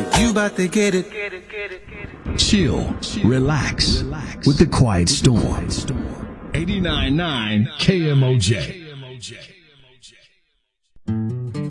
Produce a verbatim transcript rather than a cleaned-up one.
You about to get it. Chill, relax with the Quiet Storm. eighty-nine point nine K M O J.